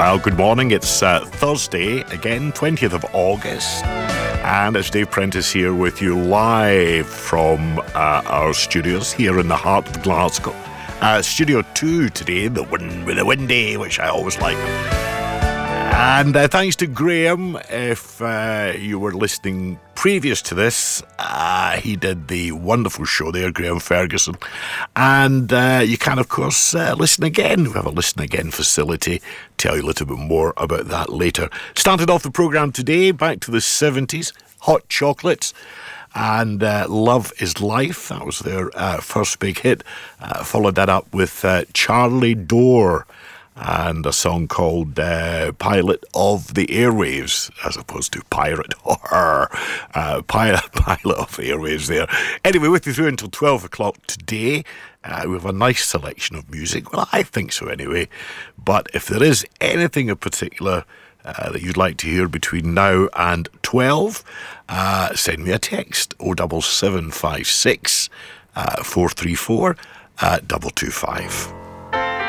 Well, good morning. It's Thursday, again, 20th of August. And it's Dave Prentice here with you live from our studios here in the heart of Glasgow. Studio 2 today, the windy, which I always like. And thanks to Graham, if you were listening previous to this, he did the wonderful show there, Graham Ferguson. And you can, of course, listen again. We have a listen again facility. Tell you a little bit more about that later. Started off the programme today, back to the 70s, Hot Chocolates. And Love is Life, that was their first big hit. Followed that up with Charlie Dore and a song called Pilot of the Airwaves, as opposed to Pirate or Pilot of the Airwaves there. Anyway, with you through until 12 o'clock today. We have a nice selection of music. Well, I think so anyway. But if there is anything in particular that you'd like to hear between now and 12, send me a text, 07756 434 225.